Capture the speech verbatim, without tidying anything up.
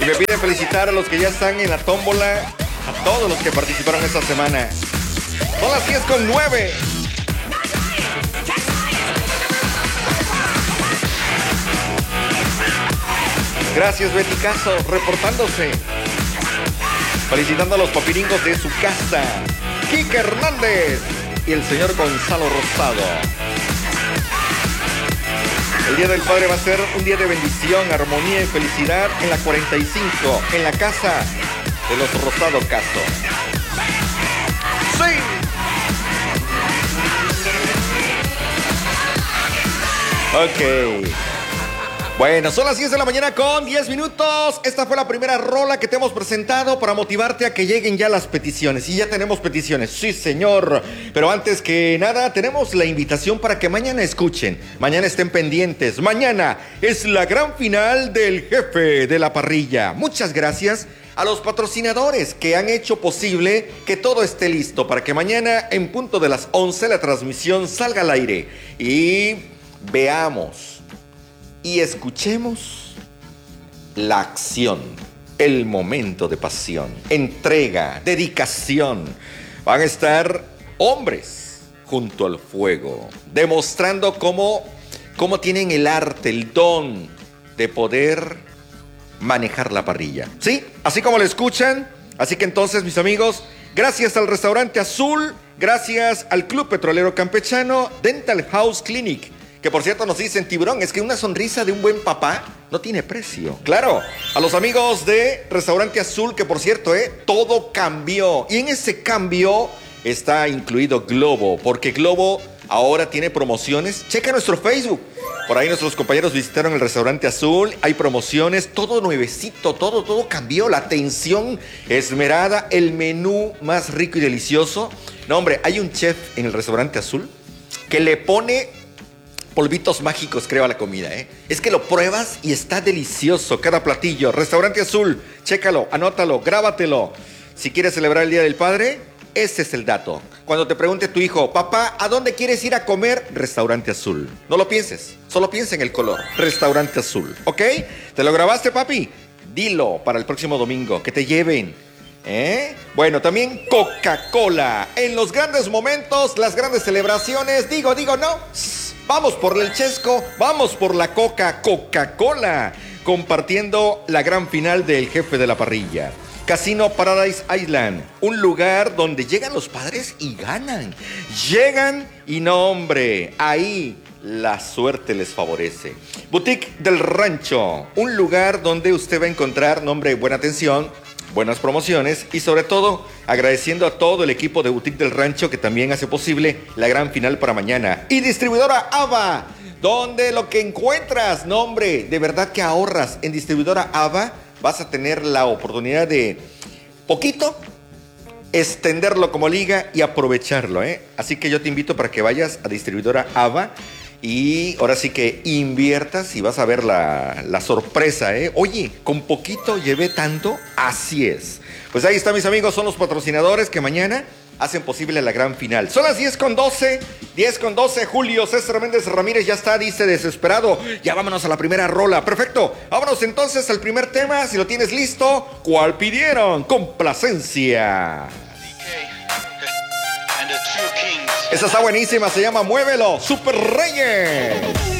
Y me piden felicitar a los que ya están en la tómbola, a todos los que participaron esta semana. Son las diez con nueve. Gracias, Betty Caso, reportándose. Felicitando a los papiringos de su casa. Kike Hernández y el señor Gonzalo Rosado. El Día del Padre va a ser un día de bendición, armonía y felicidad en la cuarenta y cinco, en la casa de los Rosado Caso. ¡Sí! Ok. Bueno, son las diez de la mañana con diez minutos. Esta fue la primera rola que te hemos presentado para motivarte a que lleguen ya las peticiones. Y ya tenemos peticiones, sí señor. Pero antes que nada, tenemos la invitación para que mañana escuchen. Mañana estén pendientes. Mañana es la gran final del Jefe de la Parrilla. Muchas gracias a los patrocinadores que han hecho posible que todo esté listo para que mañana en punto de las once la transmisión salga al aire. Y veamos y escuchemos la acción, el momento de pasión, entrega, dedicación. Van a estar hombres junto al fuego, demostrando cómo, cómo tienen el arte, el don de poder manejar la parrilla. ¿Sí? Así como lo escuchan. Así que entonces, mis amigos, gracias al Restaurante Azul, gracias al Club Petrolero Campechano, Dental House Clinic, que por cierto nos dicen, Tiburón, es que una sonrisa de un buen papá no tiene precio. Claro, a los amigos de Restaurante Azul, que por cierto, eh, todo cambió. Y en ese cambio está incluido Globo, porque Globo ahora tiene promociones. Checa nuestro Facebook. Por ahí nuestros compañeros visitaron el Restaurante Azul. Hay promociones, todo nuevecito, todo, todo cambió. La atención esmerada, el menú más rico y delicioso. No, hombre, hay un chef en el Restaurante Azul que le pone polvitos mágicos, creo, a la comida, ¿eh? Es que lo pruebas y está delicioso cada platillo. Restaurante Azul, chécalo, anótalo, grábatelo. Si quieres celebrar el Día del Padre, ese es el dato. Cuando te pregunte tu hijo, papá, ¿a dónde quieres ir a comer? Restaurante Azul. No lo pienses, solo piensa en el color. Restaurante Azul, ¿ok? ¿Te lo grabaste, papi? Dilo para el próximo domingo, que te lleven. ¿Eh? Bueno, también Coca-Cola. En los grandes momentos, las grandes celebraciones, digo, digo, no. Vamos por el Chesco, vamos por la Coca, Coca-Cola, compartiendo la gran final del Jefe de la Parrilla. Casino Paradise Island, un lugar donde llegan los padres y ganan. Llegan y no, hombre, ahí la suerte les favorece. Boutique del Rancho, un lugar donde usted va a encontrar, no, hombre, buena atención, buenas promociones y sobre todo agradeciendo a todo el equipo de Boutique del Rancho que también hace posible la gran final para mañana. Y distribuidora Ava, donde lo que encuentras, no, hombre, de verdad que ahorras. En distribuidora Ava vas a tener la oportunidad de poquito extenderlo como liga y aprovecharlo, ¿eh? Así que yo te invito para que vayas a distribuidora Ava y ahora sí que inviertas y vas a ver la, la sorpresa, ¿eh? Oye, con poquito llevé tanto, así es. Pues ahí está, mis amigos, son los patrocinadores que mañana hacen posible la gran final. Son las diez con doce, diez con doce, Julio César Méndez Ramírez ya está, dice desesperado. Ya vámonos a la primera rola, perfecto. Vámonos entonces al primer tema, si lo tienes listo. ¿Cuál pidieron? Complacencia. Esa está buenísima, se llama Muévelo, Super Reyes.